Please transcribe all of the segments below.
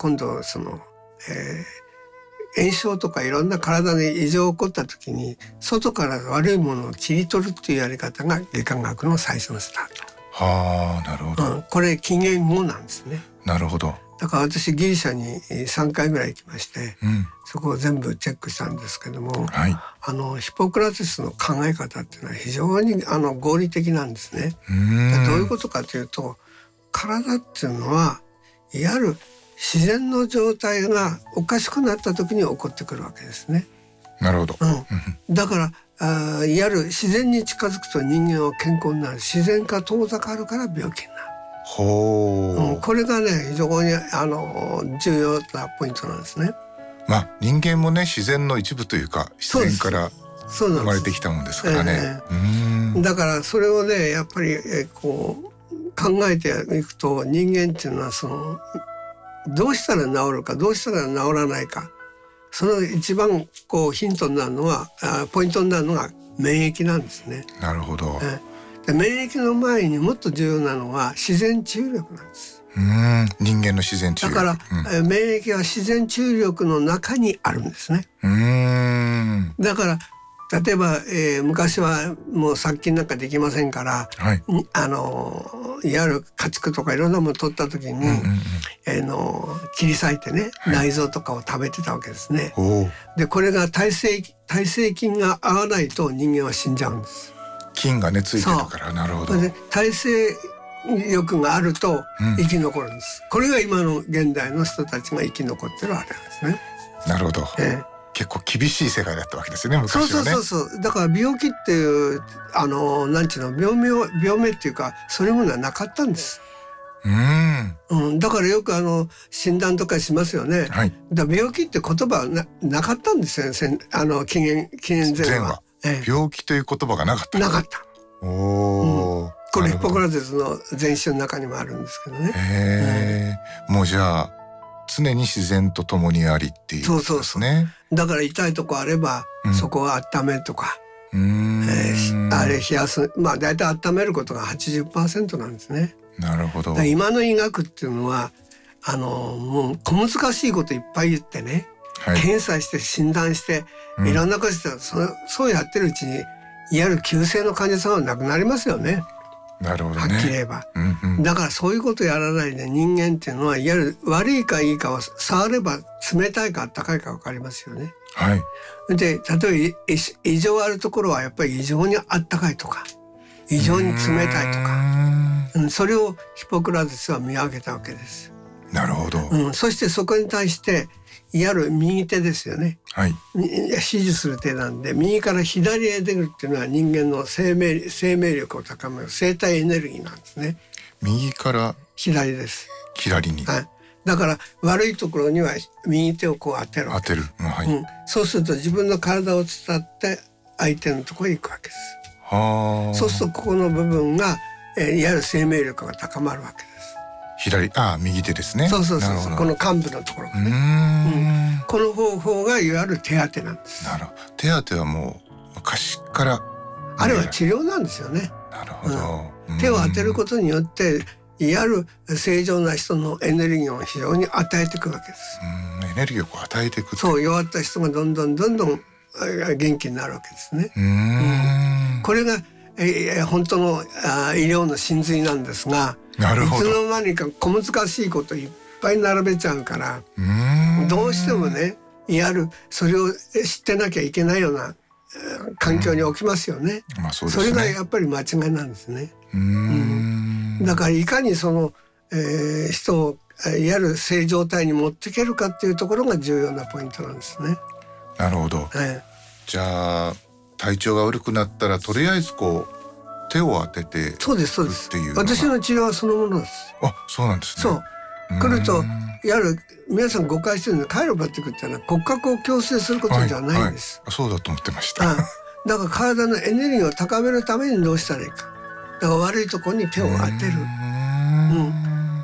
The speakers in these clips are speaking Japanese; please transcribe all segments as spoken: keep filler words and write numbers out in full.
今度その、えー、炎症とかいろんな体に異常が起こった時に外から悪いものを切り取るっていうやり方が外科学の最初のスタート。 はあ、なるほど、 うん、これ紀元後なんですね。 なるほど。 だから私ギリシャにさんかいぐらい行きまして、 うん、 そこを全部チェックしたんですけども、 はい、 あのヒポクラテスの考え方っていうのは非常にあの合理的なんですね。 うーん、 どういうことかというと、体っていうのはいわゆる自然の状態がおかしくなった時に起こってくるわけですね。 なるほど、 うん、だからあいわゆる自然に近づくと人間は健康になる。自然か遠ざかるから病気になる。 ほう、 うん、これがね非常にあの重要なポイントなんですね。 まあ人間もね自然の一部というか自然から生まれてきたもんですからね。 ええ、 うーん、 だからそれをねやっぱり、えこう考えていくと、人間っていうのはそのどうしたら治るかどうしたら治らないか、その一番こうヒントになるのはあポイントになるのが免疫なんですね。 なるほど。 えで免疫の前にもっと重要なのは自然治癒力なんです。 うーん、人間の自然治癒力。 だから、うん、免疫は自然治癒力の中にあるんですね。 うーん、 だから例えば、えー、昔はもう殺菌なんかできませんから、 はい、 あのいわゆる家畜とかいろんなもの取った時に、うんうんうん、えー、の切り裂いてね、はい、内臓とかを食べてたわけですね。でこれが耐性耐性菌が合わないと人間は死んじゃうんです。 菌がねついてるから。なるほど。 で耐性力があると生き残るんです、うん、これが今の現代の人たちが生き残ってるわけなんですね。 なるほど、 えー結構厳しい世界だったわけですよね、昔はね。 そうそうそうそう。だから病気っていうあのなんていうの病名病名っていうかそういうものはなかったんです。 うーん、 うん、だからよくあの診断とかしますよね。はい、だ病気って言葉は な, なかったんですよね。あの紀元紀元前は、 ええ、病気という言葉がなかった。 なかった。おー、うん、これヒポクラテスの全史の中にもあるんですけどね。 へー、うん、もうじゃあ常に自然と共にありっていうことですね。そうそうそう。 だから痛いとこあれば、うん、そこを温めるとか、うーん、えー、あれ冷やす、まあ大体温めることが はちじゅっパーセント なんですね。 なるほど。 今の医学っていうのはあのもう小難しいこといっぱい言ってね、はい、検査して診断していろんなことして、うん、そ, そうやってるうちにいわゆる急性の患者さんは亡くなりますよね。 なるほどね。 はっきり言えば、 うんうん、だからそういうことやらないで人間っていうのはいわゆる悪いかいいかを触れば冷たいか温かいか分かりますよね。 はい。 で例えば異常あるところはやっぱり異常に温かいとか異常に冷たいとか、うん、それをヒポクラテスは見分けたわけです。 なるほど、 うん、そしてそこに対していわゆる右手ですよね、はい、指示する手なんで右から左へ出るっていうのは人間の生命、生命力を高める生体エネルギーなんですね。 右から左です。 左に、 はい、だから悪いところには右手をこう当てる当てる、はい、うん、 そうすると自分の体を伝って相手のところに行くわけです。はそうするとここの部分が、えー、いわゆる生命力が高まるわけです。 左、あ、右手ですね。 そうそうそうそう、この幹部のところがね、うーん、うん、この方法がいわゆる手当てなんです。 なるほど。手当てはもう昔からあれは治療なんですよね。 なるほど、 うん、手を当てることによっていわゆる正常な人のエネルギーを非常に与えていくわけです。 うん、エネルギーを与えていく。 そう、弱った人がどんどんどんどん元気になるわけですね。うーん、うん、これがえー、本当のあ医療の真髄なんですが、 なるほど、 いつの間にか小難しいこといっぱい並べちゃうからうーんどうしてもねいわゆるそれを知ってなきゃいけないような環境に置きますよね。うん、まあそうですね。それがやっぱり間違いなんですね。うーん、うん、だからいかにその、えー、人をいわゆる正常態に持っていけるかっていうところが重要なポイントなんですね。 なるほど、えー、じゃあ体調が悪くなったらとりあえずこう手を当ててそうですそうです私の治療はそのものです。 あ、そうなんですね。 そう来るといわゆる皆さん誤解してるのでカイロパティックっていうのは骨格を矯正することじゃないんです、 はいはい、そうだと思ってました。 だから体のエネルギーを高めるためにどうしたらいいか、だから悪いところに手を当てる、うん、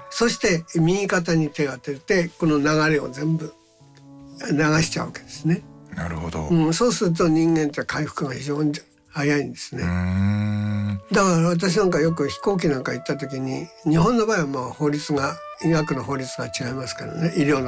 そして右肩に手を当ててこの流れを全部流しちゃうわけですね。 なるほど、 うん、そうすると人間って回復が非常に早いんですね。うーん、だから私なんかよく飛行機なんか行った時に日本の場合はもう法律が医学の法律が違いますからね、医療の